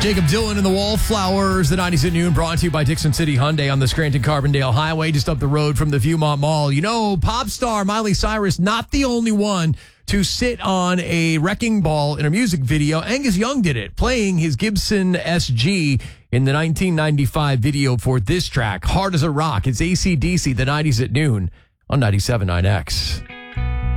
Jacob Dylan and the Wallflowers, the 90s at noon, brought to you by Dixon City Hyundai on the Scranton-Carbondale Highway, just up the road from the Viewmont Mall. You know, pop star Miley Cyrus, not the only one to sit on a wrecking ball in a music video. Angus Young did it, playing his Gibson SG in the 1995 video for this track, Hard as a Rock. It's AC/DC, the 90s at noon on 97.9X.